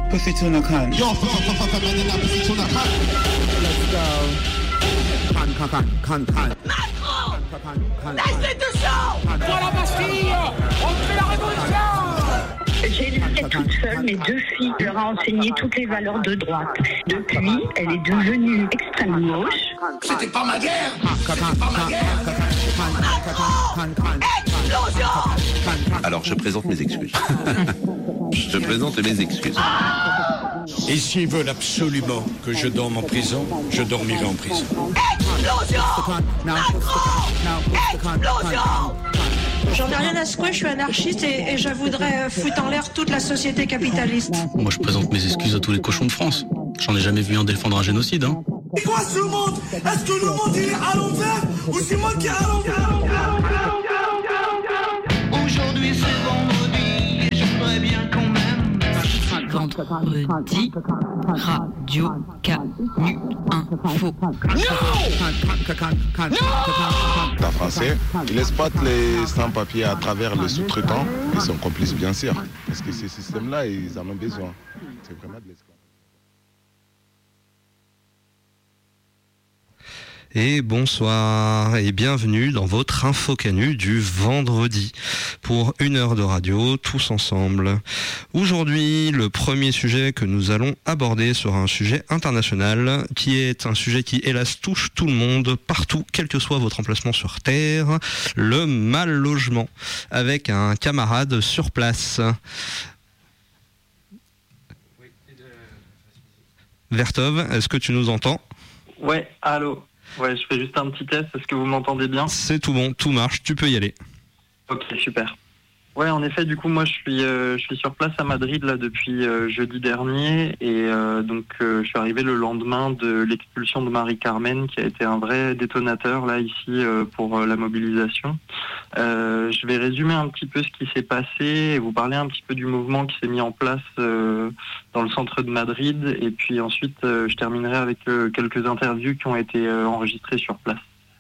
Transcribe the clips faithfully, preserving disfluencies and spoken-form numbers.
pussy tuna can. Yo, fuck, fuck, fuck, fuck, man, in that pussy tuna can. Let's go. Can, can, can, can, can. Macron, l'institution. Pour la Bastille, on fait la révolution. J'ai élevé toute seule mes deux filles, leur a enseigné toutes les valeurs de droite. Depuis, elle est devenue extrême gauche. C'était pas ma guerre. C'était pas ma guerre. Explosion. Alors je présente mes excuses. Je présente mes excuses. Et s'ils veulent absolument que je dorme en prison, je dormirai en prison. Explosion. Explosion. J'en ai rien à secouer, je suis anarchiste et, et je voudrais foutre en l'air toute la société capitaliste. Moi je présente mes excuses à tous les cochons de France. J'en ai jamais vu un défendre un génocide, hein. C'est quoi ce monde? Est-ce que le monde il est à l'envers ou c'est moi qui est à l'envers? Aujourd'hui c'est vendredi et je voudrais bien qu'on m'aime. Vendredi, Radio Canu Info. L'État français, il exploite les sans-papiers à travers les sous-traitants et son complice bien sûr. Parce que ces systèmes-là, ils en ont besoin. C'est vraiment de l'esclavage. Et bonsoir et bienvenue dans votre Info Canu du vendredi pour une heure de radio tous ensemble. Aujourd'hui, le premier sujet que nous allons aborder sera un sujet international qui est un sujet qui hélas touche tout le monde partout, quel que soit votre emplacement sur Terre, le mal logement, avec un camarade sur place. Vertov, est-ce que tu nous entends ? Ouais, allô. Ouais, je fais juste un petit test. Est-ce que vous m'entendez bien ? C'est tout bon, tout marche, tu peux y aller. Ok, super. Ouais, en effet, du coup, moi, je suis, euh, je suis sur place à Madrid là depuis euh, jeudi dernier, et euh, donc euh, je suis arrivé le lendemain de l'expulsion de Mari Carmen, qui a été un vrai détonateur là ici euh, pour euh, la mobilisation. Euh, je vais résumer un petit peu ce qui s'est passé et vous parler un petit peu du mouvement qui s'est mis en place euh, dans le centre de Madrid, et puis ensuite euh, je terminerai avec euh, quelques interviews qui ont été euh, enregistrées sur place.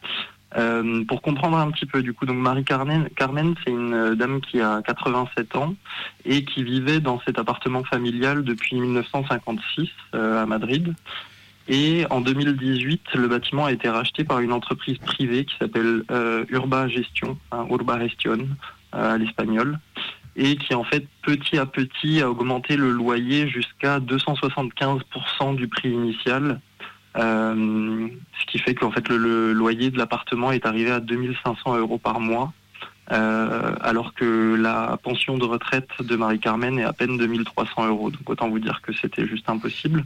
Euh, pour comprendre un petit peu, du coup, donc Mari Carmen, Carmen, c'est une euh, dame qui a quatre-vingt-sept ans et qui vivait dans cet appartement familial depuis mille neuf cent cinquante-six euh, à Madrid. Et en deux mille dix-huit, le bâtiment a été racheté par une entreprise privée qui s'appelle euh, Urba Gestion, hein, Urba Gestion euh, à l'espagnol, et qui en fait petit à petit a augmenté le loyer jusqu'à deux cent soixante-quinze pour cent du prix initial. Euh, ce qui fait qu'en fait le, le loyer de l'appartement est arrivé à deux mille cinq cents euros par mois, euh, alors que la pension de retraite de Mari Carmen est à peine deux mille trois cents euros. Donc autant vous dire que c'était juste impossible.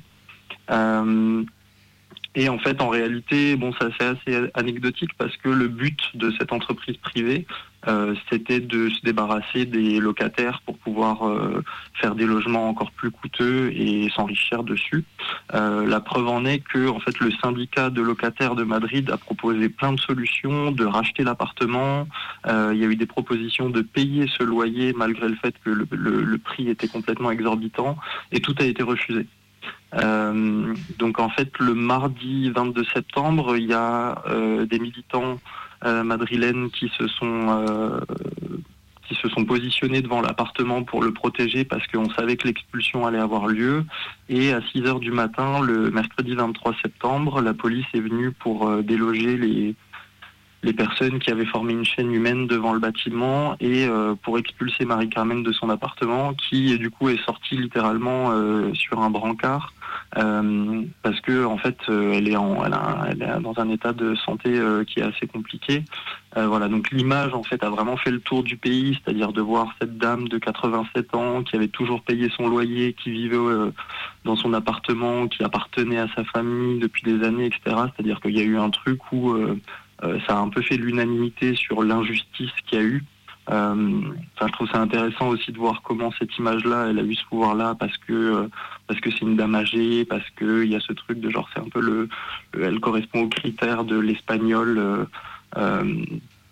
Euh, et en fait, en réalité, bon, ça c'est assez anecdotique parce que le but de cette entreprise privée, euh, c'était de se débarrasser des locataires pour pouvoir euh, faire des logements encore plus coûteux et s'enrichir dessus. Euh, la preuve en est que, en fait, le syndicat de locataires de Madrid a proposé plein de solutions, de racheter l'appartement. Euh, il y a eu des propositions de payer ce loyer malgré le fait que le, le, le prix était complètement exorbitant, et tout a été refusé. Euh, donc en fait le mardi vingt-deux septembre, il y a euh, des militants euh, madrilènes qui se sont euh, qui se sont positionnés devant l'appartement pour le protéger parce qu'on savait que l'expulsion allait avoir lieu, et à six heures du matin le mercredi vingt-trois septembre, la police est venue pour euh, déloger les les personnes qui avaient formé une chaîne humaine devant le bâtiment et euh, pour expulser Mari Carmen de son appartement, qui du coup est sortie littéralement euh, sur un brancard euh, parce que en fait euh, elle est en elle, a, elle est dans un état de santé euh, qui est assez compliqué. Euh, voilà, donc l'image en fait a vraiment fait le tour du pays, c'est-à-dire de voir cette dame de quatre-vingt-sept ans qui avait toujours payé son loyer, qui vivait euh, dans son appartement, qui appartenait à sa famille depuis des années, et cetera. C'est-à-dire qu'il y a eu un truc où euh, Euh, ça a un peu fait l'unanimité sur l'injustice qu'il y a eu. Euh, enfin, je trouve ça intéressant aussi de voir comment cette image-là, elle a eu ce pouvoir-là parce que euh, parce que c'est une dame âgée, parce que il y a ce truc de genre c'est un peu le, le elle correspond aux critères de l'espagnol euh, euh,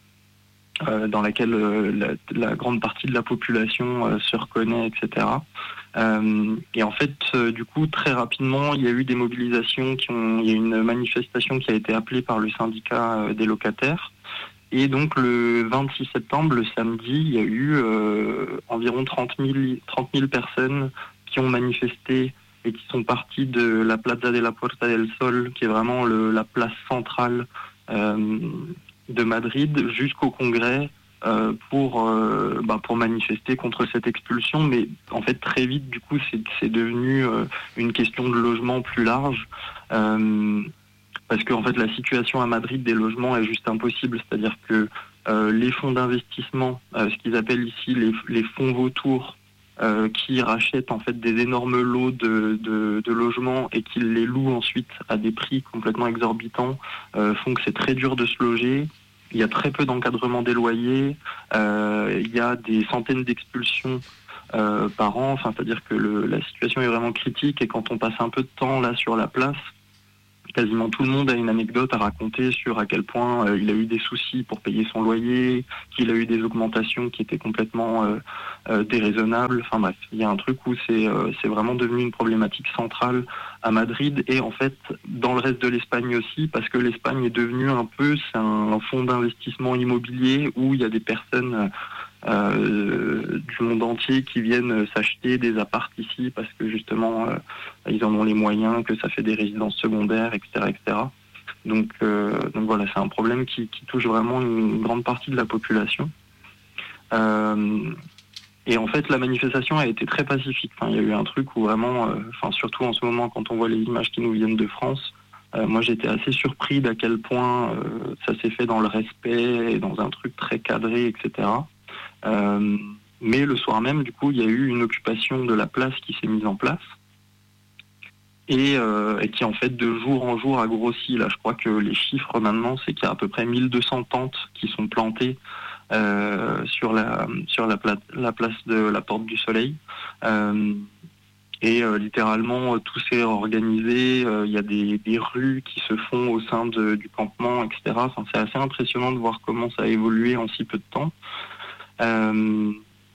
euh, dans laquelle euh, la, la grande partie de la population euh, se reconnaît, et cetera. Euh, et en fait, euh, du coup, très rapidement, il y a eu des mobilisations qui ont, il y a une manifestation qui a été appelée par le syndicat euh, des locataires. Et donc, le vingt-six septembre, le samedi, il y a eu euh, environ trente mille personnes qui ont manifesté et qui sont partis de la Plaza de la Puerta del Sol, qui est vraiment le, la place centrale euh, de Madrid, jusqu'au Congrès euh, pour, euh, bah, pour manifester contre cette expulsion. Mais en fait, très vite, du coup, c'est, c'est devenu euh, une question de logement plus large. Euh, parce que en fait, la situation à Madrid des logements est juste impossible. C'est-à-dire que euh, les fonds d'investissement, euh, ce qu'ils appellent ici les, les fonds vautours, Euh, qui rachètent en fait des énormes lots de, de, de logements et qui les louent ensuite à des prix complètement exorbitants, euh, font que c'est très dur de se loger. Il y a très peu d'encadrement des loyers, euh, il y a des centaines d'expulsions euh, par an, enfin, c'est-à-dire que le, la situation est vraiment critique, et quand on passe un peu de temps là sur la place, quasiment tout le monde a une anecdote à raconter sur à quel point euh, il a eu des soucis pour payer son loyer, qu'il a eu des augmentations qui étaient complètement euh, euh, déraisonnables. Enfin bref, il y a un truc où c'est, euh, c'est vraiment devenu une problématique centrale à Madrid, et en fait dans le reste de l'Espagne aussi, parce que l'Espagne est devenue un peu, c'est un fonds d'investissement immobilier où il y a des personnes Euh, du monde entier qui viennent s'acheter des apparts ici parce que justement euh, ils en ont les moyens, que ça fait des résidences secondaires, et cetera, et cetera. Donc, euh, donc voilà, c'est un problème qui, qui touche vraiment une grande partie de la population. Euh, et en fait, la manifestation a été très pacifique. Enfin, il y a eu un truc où vraiment, euh, enfin, surtout en ce moment, quand on voit les images qui nous viennent de France, euh, moi j'étais assez surpris d'à quel point euh, ça s'est fait dans le respect et dans un truc très cadré, et cetera. Euh, mais le soir même, du coup, il y a eu une occupation de la place qui s'est mise en place et, euh, et qui, en fait, de jour en jour a grossi. Là, je crois que les chiffres maintenant, c'est qu'il y a à peu près mille deux cents tentes qui sont plantées euh, sur la sur la, pla- la place de la Porte du Soleil. Euh, et euh, littéralement, tout s'est organisé. Euh, il y a des, des rues qui se font au sein de, du campement, et cetera. Enfin, c'est assez impressionnant de voir comment ça a évolué en si peu de temps. Euh,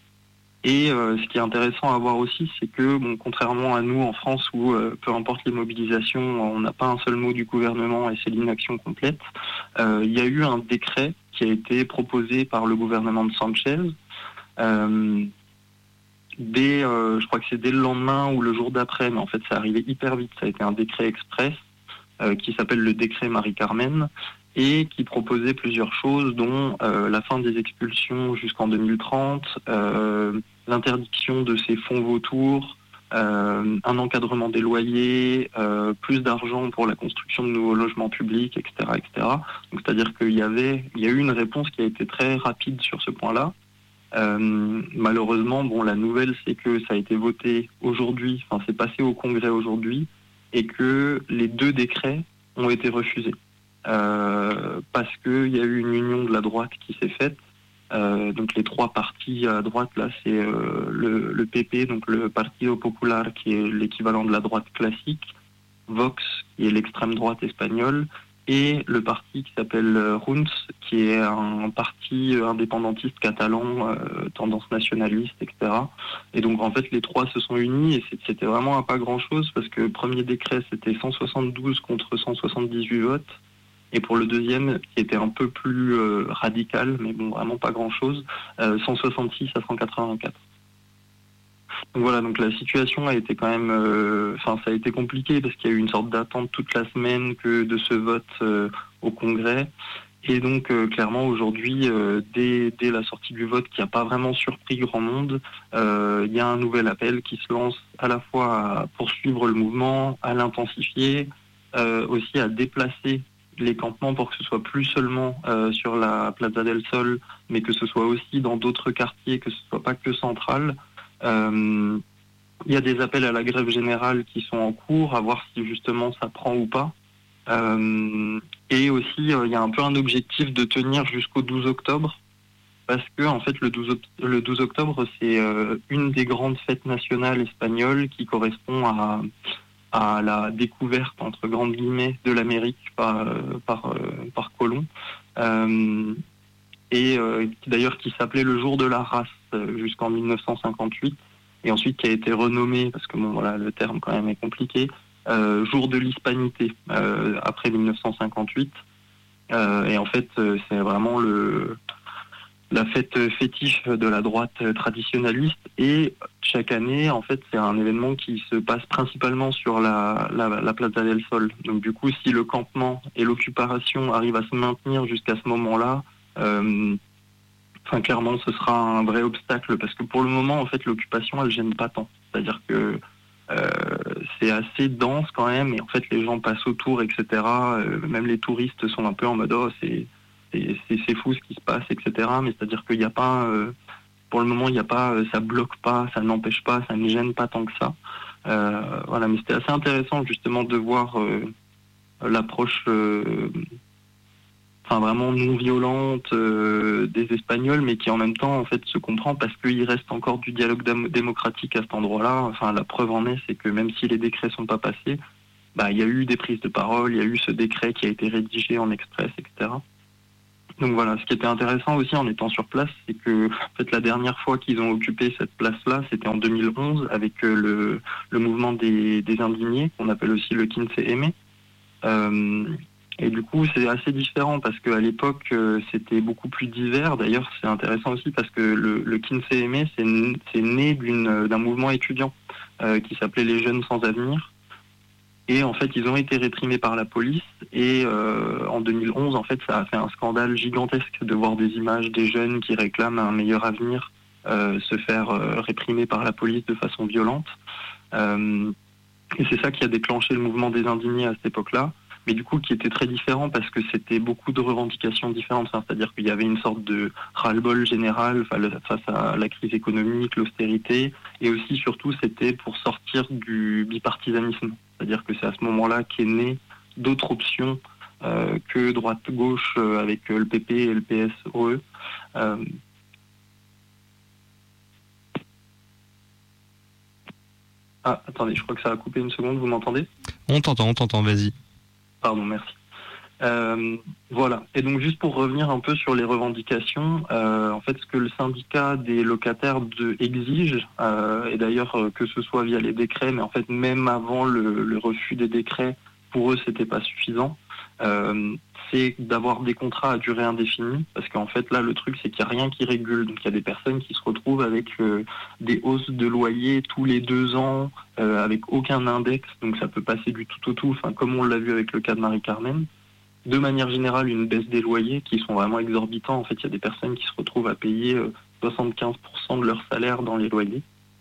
et euh, ce qui est intéressant à voir aussi, c'est que, bon, contrairement à nous en France où euh, peu importe les mobilisations, on n'a pas un seul mot du gouvernement et c'est l'inaction complète, euh, il y a eu un décret qui a été proposé par le gouvernement de Sanchez. Euh, dès, euh, je crois que c'est dès le lendemain ou le jour d'après, mais en fait ça arrivait hyper vite, ça a été un décret express euh, qui s'appelle le décret Marie-Carmen, et qui proposait plusieurs choses, dont euh, la fin des expulsions jusqu'en deux mille trente, euh, l'interdiction de ces fonds vautours, euh, un encadrement des loyers, euh, plus d'argent pour la construction de nouveaux logements publics, et cetera, et cetera. Donc, c'est-à-dire qu'il y avait, il y a eu une réponse qui a été très rapide sur ce point-là. Euh, malheureusement, bon, la nouvelle, c'est que ça a été voté aujourd'hui, enfin, c'est passé au Congrès aujourd'hui, et que les deux décrets ont été refusés. Euh, parce qu'il y a eu une union de la droite qui s'est faite. Euh, donc les trois partis à droite, là, c'est euh, le, le P P, donc le Partido Popular, qui est l'équivalent de la droite classique, Vox, qui est l'extrême droite espagnole, et le parti qui s'appelle Junts, qui est un parti indépendantiste catalan, euh, tendance nationaliste, et cetera. Et donc en fait les trois se sont unis, et c'était vraiment un pas grand-chose, parce que le premier décret c'était cent soixante-douze contre cent soixante-dix-huit votes. Et pour le deuxième, qui était un peu plus euh, radical, mais bon, vraiment pas grand-chose, euh, cent soixante-six à cent quatre-vingt-quatre. Donc voilà, donc la situation a été quand même... Enfin, euh, ça a été compliqué, parce qu'il y a eu une sorte d'attente toute la semaine que de ce vote euh, au Congrès. Et donc, euh, clairement, aujourd'hui, euh, dès, dès la sortie du vote, qui n'a pas vraiment surpris grand monde, euh, il y a un nouvel appel qui se lance à la fois à poursuivre le mouvement, à l'intensifier, euh, aussi à déplacer les campements pour que ce soit plus seulement euh, sur la Plaza del Sol, mais que ce soit aussi dans d'autres quartiers, que ce soit pas que central. Euh, il y a des appels à la grève générale qui sont en cours, à voir si justement ça prend ou pas. Euh, et aussi, euh, il y a un peu un objectif de tenir jusqu'au douze octobre, parce que en fait le douze, le douze octobre, c'est euh, une des grandes fêtes nationales espagnoles qui correspond à à la découverte, entre grandes guillemets, de l'Amérique par, par, par Colomb, euh, et euh, d'ailleurs qui s'appelait le jour de la race jusqu'en mille neuf cent cinquante-huit, et ensuite qui a été renommé, parce que bon voilà, le terme quand même est compliqué, euh, jour de l'hispanité, euh, après mille neuf cent cinquante-huit, euh, et en fait c'est vraiment le... la fête fétiche de la droite traditionnaliste. Et chaque année, en fait, c'est un événement qui se passe principalement sur la, la, la Plaza del Sol. Donc du coup, si le campement et l'occupation arrivent à se maintenir jusqu'à ce moment-là, euh, enfin clairement, ce sera un vrai obstacle parce que pour le moment, en fait, l'occupation, elle gêne pas tant. C'est-à-dire que euh, c'est assez dense quand même, et en fait, les gens passent autour, et cetera. Euh, même les touristes sont un peu en mode oh, c'est c'est, c'est, c'est fou ce qui se passe, et cetera. Mais c'est-à-dire qu'il n'y a pas, euh, pour le moment, il n'y a pas, ça bloque pas, ça n'empêche pas, ça ne gêne pas tant que ça. Euh, voilà, mais c'était assez intéressant justement de voir euh, l'approche. Euh, Enfin, vraiment non violente euh, des Espagnols, mais qui en même temps en fait se comprend parce qu'il reste encore du dialogue dam- démocratique à cet endroit-là. Enfin, la preuve en est, c'est que même si les décrets sont pas passés, bah il y a eu des prises de parole, il y a eu ce décret qui a été rédigé en express, et cetera. Donc voilà, ce qui était intéressant aussi en étant sur place, c'est que en fait la dernière fois qu'ils ont occupé cette place-là, c'était en deux mille onze avec euh, le, le mouvement des, des indignés, qu'on appelle aussi le quinze eme. Euh, Et du coup, c'est assez différent parce qu'à l'époque, euh, c'était beaucoup plus divers. D'ailleurs, c'est intéressant aussi parce que le, le quinze eme, c'est, c'est né d'une, d'un mouvement étudiant euh, qui s'appelait les Jeunes sans avenir. Et en fait, ils ont été réprimés par la police. Et euh, en deux mille onze, en fait, ça a fait un scandale gigantesque de voir des images des jeunes qui réclament un meilleur avenir euh, se faire euh, réprimer par la police de façon violente. Euh, et c'est ça qui a déclenché le mouvement des indignés à cette époque-là. Mais du coup qui était très différent parce que c'était beaucoup de revendications différentes, hein, c'est-à-dire qu'il y avait une sorte de ras-le-bol général face à la crise économique, l'austérité, et aussi surtout c'était pour sortir du bipartisanisme, c'est-à-dire que c'est à ce moment-là qu'est né d'autres options euh, que droite-gauche euh, avec le P P et le P S O E. Euh, Ah, attendez, je crois que ça a coupé une seconde, vous m'entendez ? On t'entend, on t'entend, vas-y. Pardon, merci. Euh, voilà. Et donc juste pour revenir un peu sur les revendications, euh, en fait ce que le syndicat des locataires de, exige, euh, et d'ailleurs euh, que ce soit via les décrets, mais en fait même avant le, le refus des décrets, pour eux c'était pas suffisant, euh, c'est d'avoir des contrats à durée indéfinie, parce qu'en fait là le truc c'est qu'il n'y a rien qui régule, donc il y a des personnes qui se retrouvent avec euh, des hausses de loyer tous les deux ans, euh, avec aucun index, donc ça peut passer du tout au tout, enfin comme on l'a vu avec le cas de Marie-Carmen. De manière générale, une baisse des loyers qui sont vraiment exorbitants. En fait, il y a des personnes qui se retrouvent à payer euh, soixante-quinze pour cent de leur salaire dans les loyers.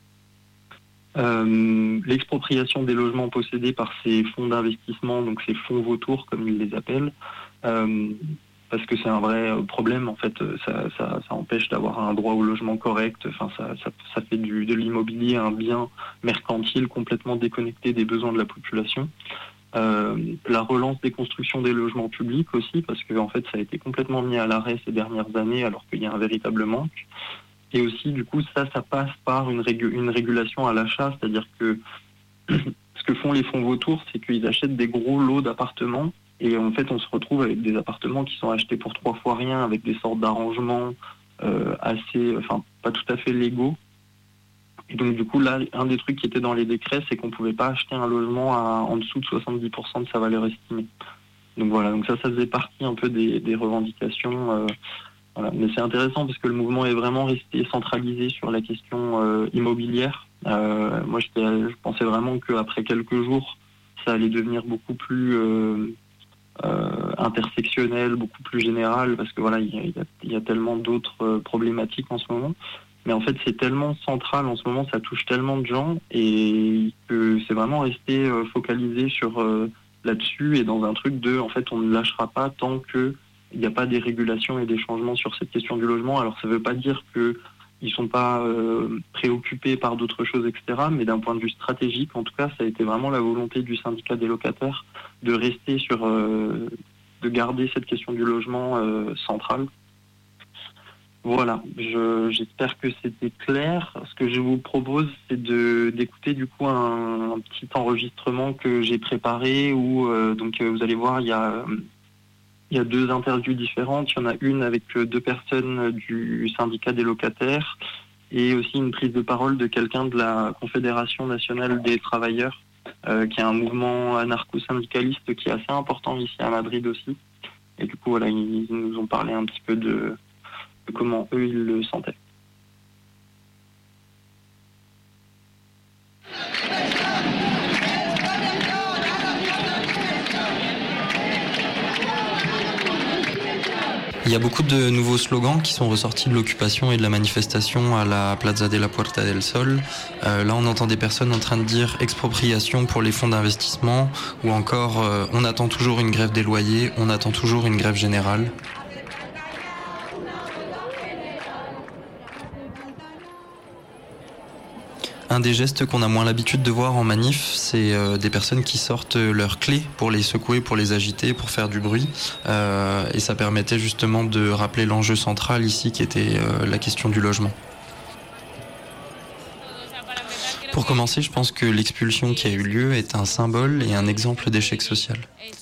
Euh, l'expropriation des logements possédés par ces fonds d'investissement, donc ces fonds vautours comme ils les appellent, euh, parce que c'est un vrai problème. En fait, ça, ça, ça empêche d'avoir un droit au logement correct. Enfin, ça, ça, ça fait du, de l'immobilier un bien mercantile complètement déconnecté des besoins de la population. Euh, la relance des constructions des logements publics aussi, parce que en fait ça a été complètement mis à l'arrêt ces dernières années alors qu'il y a un véritable manque. Et aussi du coup ça, ça passe par une, régu- une régulation à l'achat, c'est-à-dire que ce que font les fonds vautours, c'est qu'ils achètent des gros lots d'appartements et en fait on se retrouve avec des appartements qui sont achetés pour trois fois rien, avec des sortes d'arrangements euh, assez, enfin pas tout à fait légaux. Et donc du coup là, un des trucs qui était dans les décrets, c'est qu'on ne pouvait pas acheter un logement à, en dessous de soixante-dix pour cent de sa valeur estimée. Donc voilà, donc ça, ça faisait partie un peu des, des revendications. Euh, voilà. Mais c'est intéressant parce que le mouvement est vraiment resté centralisé sur la question euh, immobilière. Euh, moi, j'étais, je pensais vraiment qu'après quelques jours, ça allait devenir beaucoup plus euh, euh, intersectionnel, beaucoup plus général, parce que voilà, il y a, il y a tellement d'autres euh, problématiques en ce moment. Mais en fait, c'est tellement central en ce moment, ça touche tellement de gens et que c'est vraiment resté euh, focalisé sur euh, là-dessus et dans un truc de, en fait, on ne lâchera pas tant qu'il n'y a pas des régulations et des changements sur cette question du logement. Alors, ça ne veut pas dire qu'ils ne sont pas euh, préoccupés par d'autres choses, et cetera. Mais d'un point de vue stratégique, en tout cas, ça a été vraiment la volonté du syndicat des locataires de rester sur, euh, de garder cette question du logement euh, centrale. Voilà, je, j'espère que c'était clair. Ce que je vous propose, c'est de, d'écouter du coup un, un petit enregistrement que j'ai préparé où euh, donc vous allez voir, il y a, il y a deux interviews différentes. Il y en a une avec deux personnes du syndicat des locataires et aussi une prise de parole de quelqu'un de la Confédération nationale des travailleurs, euh, qui est un mouvement anarcho-syndicaliste qui est assez important ici à Madrid aussi. Et du coup, voilà, ils, ils nous ont parlé un petit peu de comment eux ils le sentaient. Il y a beaucoup de nouveaux slogans qui sont ressortis de l'occupation et de la manifestation à la Plaza de la Puerta del Sol. Euh, là, on entend des personnes en train de dire expropriation pour les fonds d'investissement ou encore euh, on attend toujours une grève des loyers, on attend toujours une grève générale. Un des gestes qu'on a moins l'habitude de voir en manif, c'est euh, des personnes qui sortent leurs clés pour les secouer, pour les agiter, pour faire du bruit. Euh, et ça permettait justement de rappeler l'enjeu central ici, qui était euh, la question du logement. Pour commencer, je pense que l'expulsion qui a eu lieu est un symbole et un exemple d'échec social.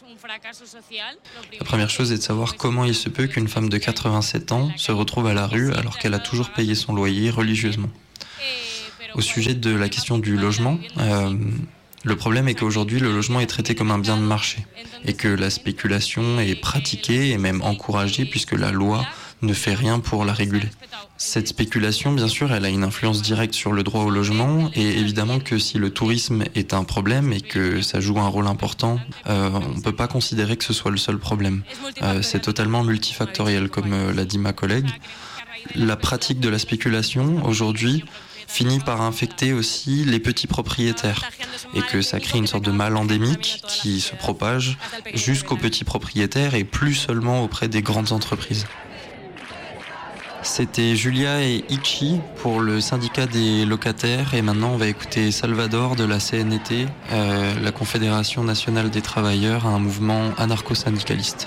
La première chose est de savoir comment il se peut qu'une femme de quatre-vingt-sept ans se retrouve à la rue alors qu'elle a toujours payé son loyer religieusement. Au sujet de la question du logement, euh, le problème est qu'aujourd'hui le logement est traité comme un bien de marché et que la spéculation est pratiquée et même encouragée puisque la loi ne fait rien pour la réguler. Cette spéculation, bien sûr, elle a une influence directe sur le droit au logement et évidemment que si le tourisme est un problème et que ça joue un rôle important, euh, on ne peut pas considérer que ce soit le seul problème. Euh, c'est totalement multifactoriel, comme euh, l'a dit ma collègue. La pratique de la spéculation, aujourd'hui, finit par infecter aussi les petits propriétaires et que ça crée une sorte de mal endémique qui se propage jusqu'aux petits propriétaires et plus seulement auprès des grandes entreprises. C'était Julia et Ichi pour le syndicat des locataires et maintenant on va écouter Salvador de la C N T, euh, la Confédération nationale des travailleurs, un mouvement anarcho-syndicaliste.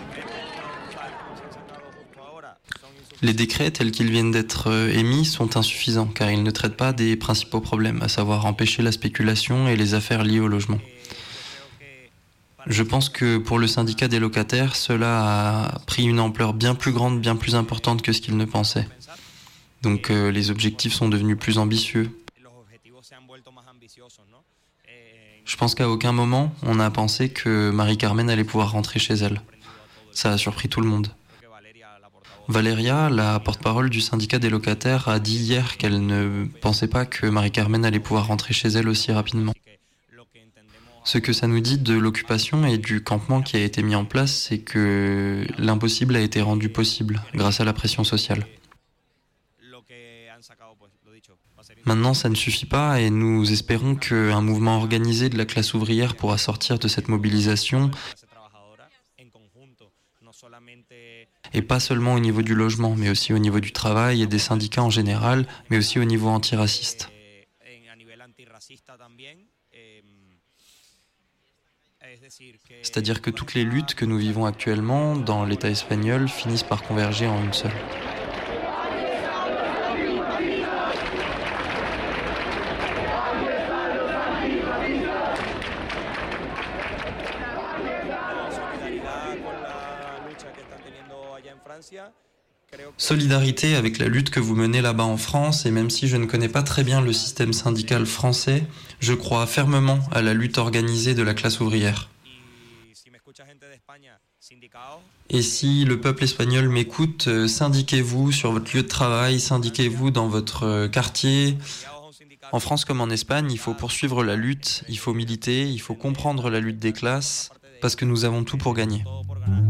Les décrets tels qu'ils viennent d'être émis sont insuffisants car ils ne traitent pas des principaux problèmes, à savoir empêcher la spéculation et les affaires liées au logement. Je pense que pour le syndicat des locataires, cela a pris une ampleur bien plus grande, bien plus importante que ce qu'ils ne pensaient. Donc euh, les objectifs sont devenus plus ambitieux. Je pense qu'à aucun moment on a pensé que Marie-Carmen allait pouvoir rentrer chez elle. Ça a surpris tout le monde. Valéria, la porte-parole du syndicat des locataires, a dit hier qu'elle ne pensait pas que Marie-Carmen allait pouvoir rentrer chez elle aussi rapidement. Ce que ça nous dit de l'occupation et du campement qui a été mis en place, c'est que l'impossible a été rendu possible grâce à la pression sociale. Maintenant, ça ne suffit pas et nous espérons qu'un mouvement organisé de la classe ouvrière pourra sortir de cette mobilisation et pas seulement au niveau du logement, mais aussi au niveau du travail et des syndicats en général, mais aussi au niveau antiraciste. C'est-à-dire que toutes les luttes que nous vivons actuellement dans l'État espagnol finissent par converger en une seule. Solidarité avec la lutte que vous menez là-bas en France, et même si je ne connais pas très bien le système syndical français, je crois fermement à la lutte organisée de la classe ouvrière. Et si le peuple espagnol m'écoute, syndiquez-vous sur votre lieu de travail, syndiquez-vous dans votre quartier. En France comme en Espagne, il faut poursuivre la lutte, il faut militer, il faut comprendre la lutte des classes, parce que nous avons tout pour gagner.